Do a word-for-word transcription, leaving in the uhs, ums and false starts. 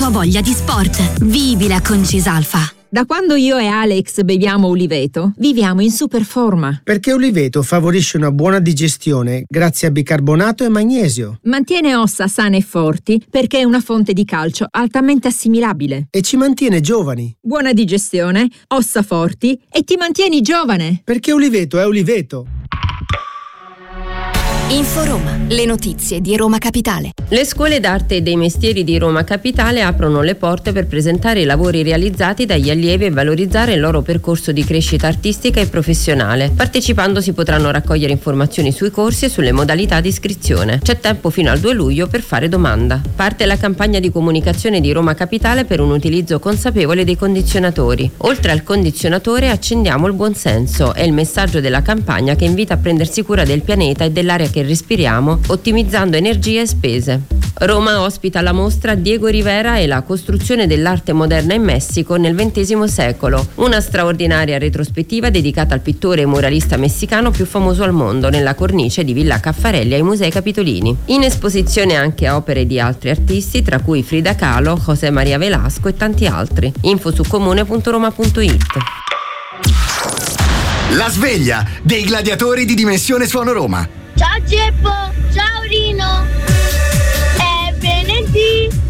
voglia di sport. Vivila con Cisalfa. Da quando io e Alex beviamo Uliveto, viviamo in super forma. Perché Uliveto favorisce una buona digestione grazie a bicarbonato e magnesio. Mantiene ossa sane e forti perché è una fonte di calcio altamente assimilabile. E ci mantiene giovani. Buona digestione, ossa forti e ti mantieni giovane. Perché Uliveto è Uliveto. Inforoma, le notizie di Roma Capitale. Le scuole d'arte e dei mestieri di Roma Capitale aprono le porte per presentare i lavori realizzati dagli allievi e valorizzare il loro percorso di crescita artistica e professionale. Partecipando si potranno raccogliere informazioni sui corsi e sulle modalità di iscrizione. C'è tempo fino al due luglio per fare domanda. Parte la campagna di comunicazione di Roma Capitale per un utilizzo consapevole dei condizionatori. Oltre al condizionatore accendiamo il buonsenso, è il messaggio della campagna che invita a prendersi cura del pianeta e dell'aria che respiriamo, ottimizzando energie e spese. Roma ospita la mostra Diego Rivera e la costruzione dell'arte moderna in Messico nel ventesimo secolo, una straordinaria retrospettiva dedicata al pittore e muralista messicano più famoso al mondo, nella cornice di Villa Caffarelli ai Musei Capitolini. In esposizione anche opere di altri artisti, tra cui Frida Kahlo, José María Velasco e tanti altri. Info su comune punto roma punto it. La sveglia dei gladiatori di Dimensione Suono Roma. Ciao Geppo, ciao Rino, è venerdì.